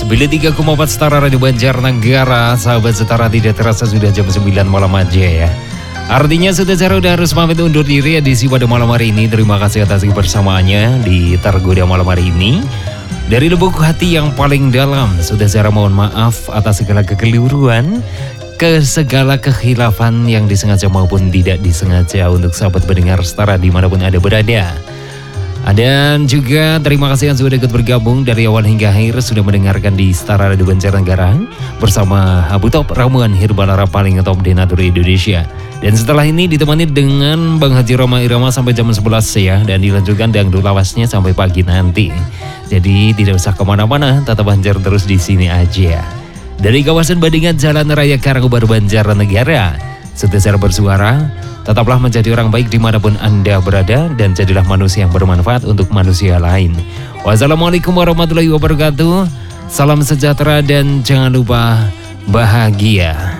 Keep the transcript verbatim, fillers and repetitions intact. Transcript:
sembilan puluh tiga koma empat Setara Radio Banjarnegara. Sahabat Setara, tidak terasa sudah jam sembilan malam aja ya. Artinya sudah Setara udah harus pamit undur diri edisi pada malam hari ini. Terima kasih atas kebersamaannya di Tergoda malam hari ini. Dari lubuk hati yang paling dalam, sudah Setara mohon maaf atas segala kekeliruan, ke segala kekhilafan yang disengaja maupun tidak disengaja untuk sahabat pendengar Setara dimanapun Anda berada. Dan juga terima kasih yang sudah ikut bergabung dari awal hingga akhir, sudah mendengarkan di Setara Radio Banjarnegara bersama Abu Top Ramuan Hirbalara paling top di Natur Indonesia. Dan setelah ini ditemani dengan Bang Haji Roma Irama sampai jam sebelas ya, dan dilanjutkan dangdut lawasnya sampai pagi nanti. Jadi tidak usah kemana-mana, tetap Banjar terus di sini aja. Dari kawasan Bandingan Jalan Raya Karangkobar Banjarnegara, Setara bersuara, tetaplah menjadi orang baik dimanapun Anda berada dan jadilah manusia yang bermanfaat untuk manusia lain. Wassalamualaikum warahmatullahi wabarakatuh. Salam sejahtera dan jangan lupa bahagia.